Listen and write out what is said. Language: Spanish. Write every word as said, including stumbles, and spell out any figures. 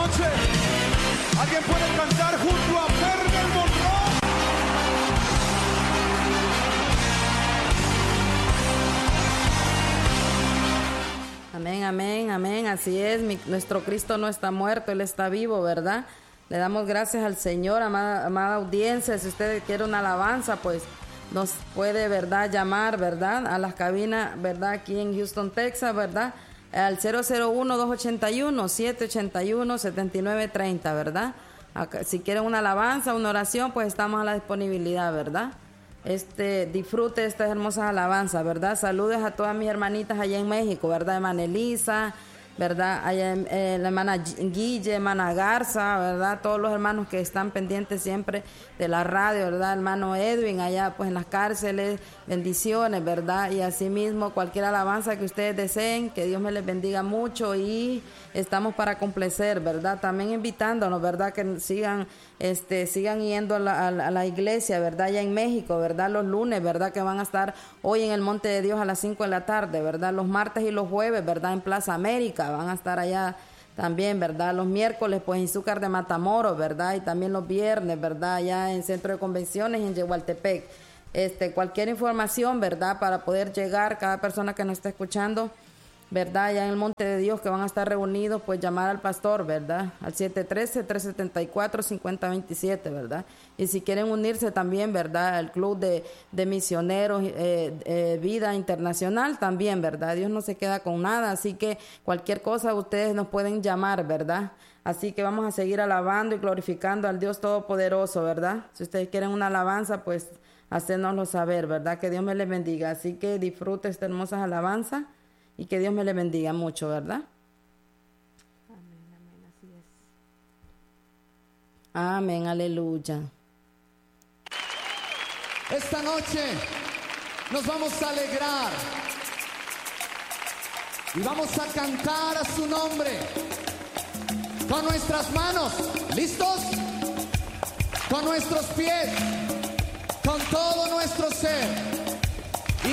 noche. ¿Alguien puede cantar junto a Fermel Monroy? Amén, amén, amén, así es, mi, nuestro Cristo no está muerto, Él está vivo, ¿verdad? Le damos gracias al Señor, amada, amada audiencia. Si usted quiere una alabanza, pues nos puede, ¿verdad?, llamar, ¿verdad?, a las cabinas, ¿verdad?, aquí en Houston, Texas, ¿verdad?, al cero cero uno, dos ochenta y uno, siete ochenta y uno, setenta y nueve treinta, ¿verdad? Acá, si quieren una alabanza, una oración, pues estamos a la disponibilidad, ¿verdad? Este, disfrute de estas hermosas alabanzas, ¿verdad? Saludos a todas mis hermanitas allá en México, ¿verdad? Hermana Elisa, ¿verdad? Allá en, eh, la hermana Guille, hermana Garza, ¿verdad? Todos los hermanos que están pendientes siempre de la radio, ¿verdad? Hermano Edwin, allá pues en las cárceles, bendiciones, ¿verdad? Y asimismo cualquier alabanza que ustedes deseen, que Dios me les bendiga mucho y estamos para complacer, ¿verdad? También invitándonos, ¿verdad? Que sigan, este, sigan yendo a la, a la, a la iglesia, ¿verdad? Allá en México, ¿verdad? Los lunes, ¿verdad? Que van a estar hoy en el Monte de Dios a las cinco de la tarde, ¿verdad? Los martes y los jueves, ¿verdad? En Plaza América, van a estar allá también, ¿verdad? Los miércoles, pues en Zúcar de Matamoros, ¿verdad? Y también los viernes, ¿verdad? Allá en Centro de Convenciones y en Yehualtepec. Este, cualquier información, ¿verdad? Para poder llegar, cada persona que nos está escuchando, ¿verdad? Allá en el Monte de Dios que van a estar reunidos, pues llamar al pastor, ¿verdad? Al siete uno tres, tres siete cuatro, cinco cero dos siete, ¿verdad? Y si quieren unirse también, ¿verdad? Al Club de, de Misioneros eh, eh, Vida Internacional también, ¿verdad? Dios no se queda con nada, así que cualquier cosa ustedes nos pueden llamar, ¿verdad? Así que vamos a seguir alabando y glorificando al Dios Todopoderoso, ¿verdad? Si ustedes quieren una alabanza, pues hacérnoslo saber, ¿verdad? Que Dios me les bendiga. Así que disfrute esta hermosa alabanza. Y que Dios me le bendiga mucho, ¿verdad? Amén, amén, así es. Amén, aleluya. Esta noche nos vamos a alegrar y vamos a cantar a su nombre con nuestras manos, ¿listos? Con nuestros pies, con todo nuestro ser.